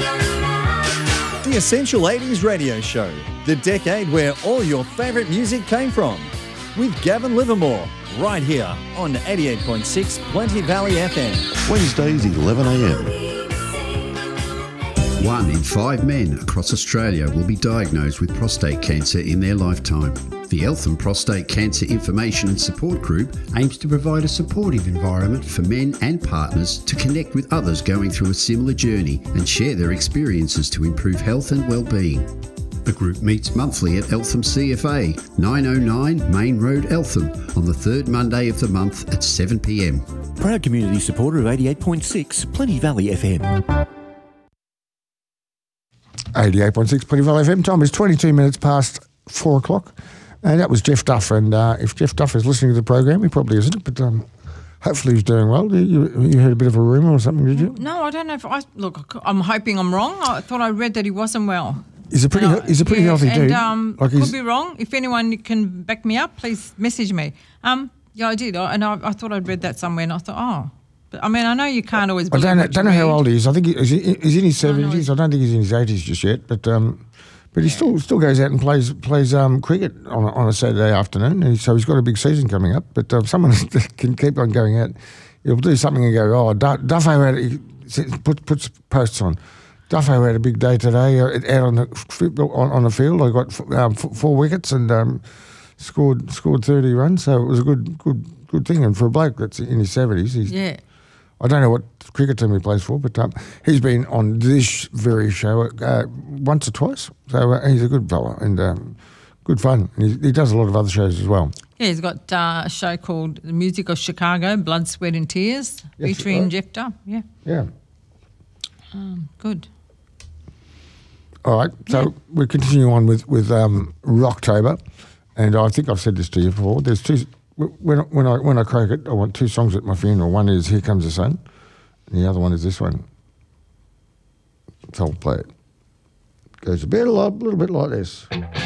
The Essential 80s Radio Show, the decade where all your favourite music came from. With Gavin Livermore, right here on 88.6 Plenty Valley FM. Wednesdays, 11 a.m. 1 in 5 men across Australia will be diagnosed with prostate cancer in their lifetime. The Eltham Prostate Cancer Information and Support Group aims to provide a supportive environment for men and partners to connect with others going through a similar journey and share their experiences to improve health and well-being. The group meets monthly at Eltham CFA, 909 Main Road, Eltham, on the third Monday of the month at 7 p.m. Proud community supporter of 88.6 Plenty Valley FM. 88.6 Plenty Valley FM. Time is 22 minutes past 4 o'clock. And that was Jeff Duff. And if Jeff Duff is listening to the program, he probably isn't, but hopefully he's doing well. You heard a bit of a rumour or something, did you? No, I don't know if I'm hoping I'm wrong. I thought I read that he wasn't well. He's a pretty healthy dude. And could be wrong. If anyone can back me up, please message me. Yeah, I did. I thought I'd read that somewhere, and I thought, But, I mean, I know you can't always believe I don't know how old he is. I think he's in his 70s. I don't think he's in his 80s just yet, but he still goes out and plays cricket on a Saturday afternoon, and so he's got a big season coming up. But someone can keep on going out. He'll do something and go, Duffo puts posts on. Duffo had a big day today out on the field. I got 4 wickets and scored 30 runs, so it was a good thing. And for a bloke that's in his 70s, I don't know what cricket team he plays for, but he's been on this very show once or twice. So he's a good fella and good fun. And he does a lot of other shows as well. Yeah, he's got a show called The Music of Chicago, Blood, Sweat and Tears, featuring Jeff Duff. Yeah. Good. All right, so we're continuing on with Rocktober, and I think I've said this to you before. There's two. When I croak it, I want 2 songs at my funeral. One is "Here Comes the Sun," and the other one is this one. So I'll play it. Goes a little bit like this.